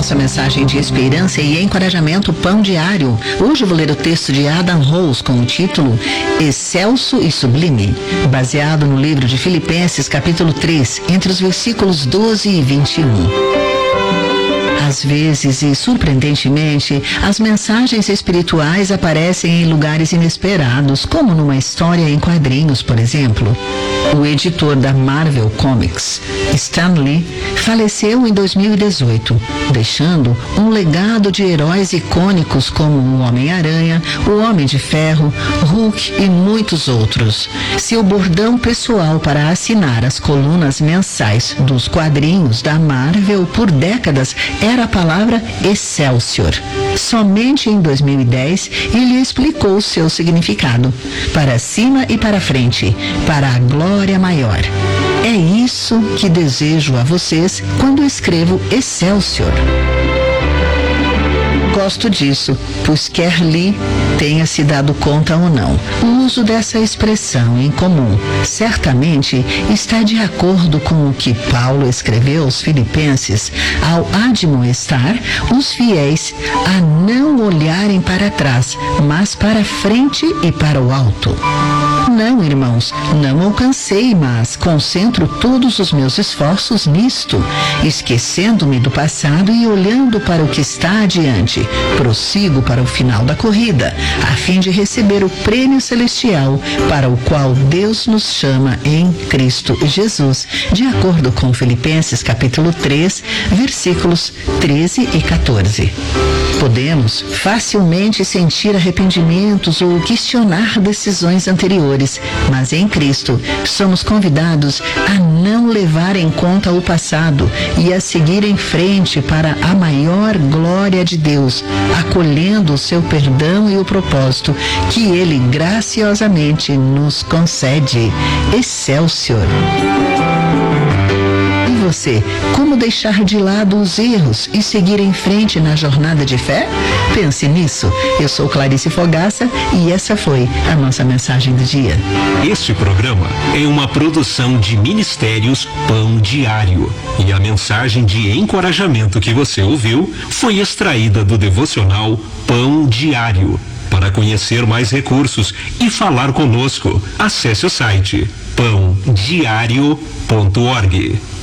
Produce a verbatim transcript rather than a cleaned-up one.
nossa mensagem de esperança e encorajamento Pão Diário. Hoje eu vou ler o texto de Adam Rose com o título Excelso e Sublime, baseado no livro de Filipenses, capítulo três, entre os versículos doze e vinte e um. Às vezes e surpreendentemente, as mensagens espirituais aparecem em lugares inesperados, como numa história em quadrinhos, por exemplo. O editor da Marvel Comics, Stan Lee, faleceu em dois mil e dezoito, deixando um legado de heróis icônicos como o Homem-Aranha, o Homem de Ferro, Hulk e muitos outros. Seu bordão pessoal para assinar as colunas mensais dos quadrinhos da Marvel por décadas era a palavra Excelsior. Somente em dois mil e dez ele explicou seu significado: para cima e para frente, para a glória maior. É isso que desejo a vocês quando escrevo Excelsior. Gosto disso, pois quer Lee tenha se dado conta ou não, o uso dessa expressão em comum certamente está de acordo com o que Paulo escreveu aos Filipenses ao admoestar os fiéis a não olharem para trás, mas para frente e para o alto. Não, irmãos, não alcancei, mas concentro todos os meus esforços nisto, esquecendo-me do passado e olhando para o que está adiante. Prossigo para o final da corrida, a fim de receber o prêmio celestial para o qual Deus nos chama em Cristo Jesus, de acordo com Filipenses capítulo três, versículos treze e quatorze. Podemos facilmente sentir arrependimentos ou questionar decisões anteriores, mas em Cristo somos convidados a não levar em conta o passado e a seguir em frente para a maior glória de Deus, acolhendo o seu perdão e o propósito que Ele graciosamente nos concede. Excelsior! E você, como deixar de lado os erros e seguir em frente na jornada de fé? Pense nisso. Eu sou Clarice Fogaça e essa foi a nossa mensagem do dia. Este programa é uma produção de Ministérios Pão Diário e a mensagem de encorajamento que você ouviu foi extraída do devocional Pão Diário. Para conhecer mais recursos e falar conosco, acesse o site pão diário ponto org.